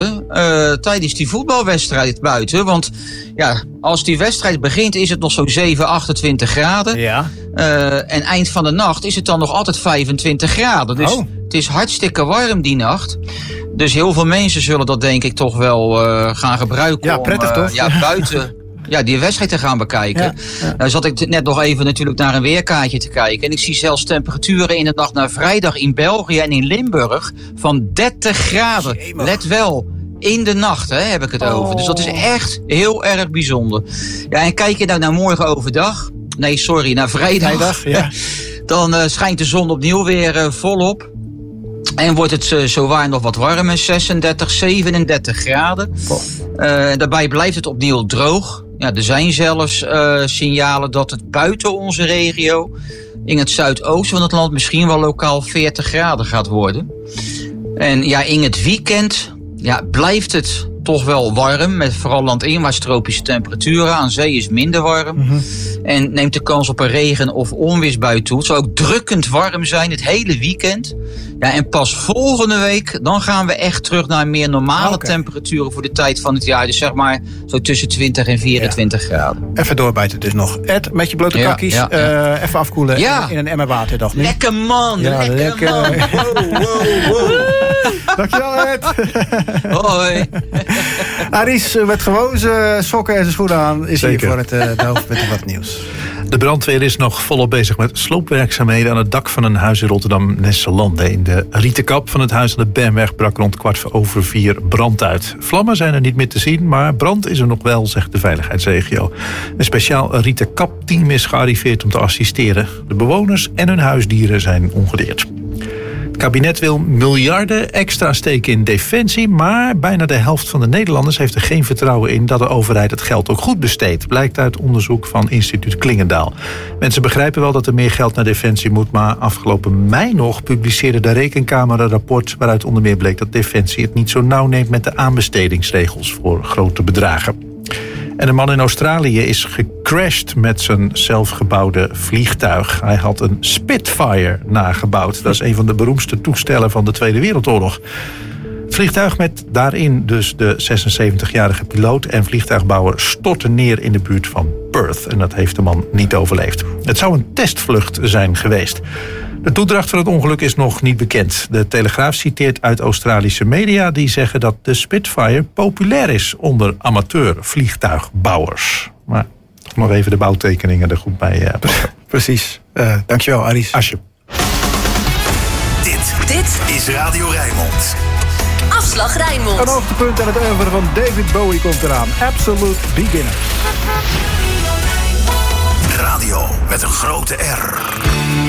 tijdens die voetbalwedstrijd buiten. Want ja, als die wedstrijd begint is het nog zo'n 7, 28 graden. Ja. En eind van de nacht is het dan nog altijd 25 graden. Dus het is hartstikke warm die nacht. Dus heel veel mensen zullen dat denk ik toch wel gaan gebruiken. Ja, prettig toch? Ja, buiten... Ja, die wedstrijd te gaan bekijken. Ja. Nou zat ik net nog even natuurlijk naar een weerkaartje te kijken. En ik zie zelfs temperaturen in de nacht naar vrijdag in België en in Limburg van 30 graden. Jemig. Let wel, in de nacht heb ik het over. Dus dat is echt heel erg bijzonder. Ja, en kijk je nou naar morgen overdag. Nee, sorry, naar vrijdag. Ja. Dan schijnt de zon opnieuw weer volop. En wordt het zowaar nog wat warmer, 36, 37 graden. Daarbij blijft het opnieuw droog. Ja, er zijn zelfs signalen dat het buiten onze regio, in het zuidoosten van het land, misschien wel lokaal 40 graden gaat worden. En ja, in het weekend blijft het toch wel warm, met vooral landinwaarts tropische temperaturen. Aan zee is minder warm. Mm-hmm. En neemt de kans op een regen- of onweersbui toe. Het zal ook drukkend warm zijn het hele weekend. Ja, en pas volgende week, dan gaan we echt terug naar meer normale temperaturen voor de tijd van het jaar. Dus zeg maar zo tussen 20 en 24 graden. Even doorbijten dus nog. Ed, met je blote kakkies. Even afkoelen in een emmer water, toch? Nu? Lekker man, lekker man. Wow. Dankjewel, Ed. Hoi. Aris met gewoon zijn sokken en zijn schoenen aan is hier voor de hoofdpunt van het nieuws. De brandweer is nog volop bezig met sloopwerkzaamheden aan het dak van een huis in Rotterdam-Nesselande. In de rietenkap van het huis aan de Bernweg brak rond 4:15 brand uit. Vlammen zijn er niet meer te zien, maar brand is er nog wel, zegt de veiligheidsregio. Een speciaal rietenkapteam is gearriveerd om te assisteren. De bewoners en hun huisdieren zijn ongedeerd. Het kabinet wil miljarden extra steken in defensie, maar bijna de helft van de Nederlanders heeft er geen vertrouwen in dat de overheid het geld ook goed besteedt, blijkt uit onderzoek van instituut Klingendaal. Mensen begrijpen wel dat er meer geld naar defensie moet, maar afgelopen mei nog publiceerde de Rekenkamer een rapport waaruit onder meer bleek dat defensie het niet zo nauw neemt met de aanbestedingsregels voor grote bedragen. En een man in Australië is gecrashed met zijn zelfgebouwde vliegtuig. Hij had een Spitfire nagebouwd. Dat is een van de beroemdste toestellen van de Tweede Wereldoorlog. Het vliegtuig met daarin dus de 76-jarige piloot en vliegtuigbouwer stortte neer in de buurt van Perth. En dat heeft de man niet overleefd. Het zou een testvlucht zijn geweest. De toedracht van het ongeluk is nog niet bekend. De Telegraaf citeert uit Australische media die zeggen dat de Spitfire populair is onder amateur vliegtuigbouwers. Maar toch nog even de bouwtekeningen er goed bij. Precies. Dankjewel, Aris. Asje. Dit is Radio Rijnmond. Afslag Rijnmond. Een hoogtepunt aan het oeuvre van David Bowie komt eraan. Absolute Beginner. Radio met een grote R.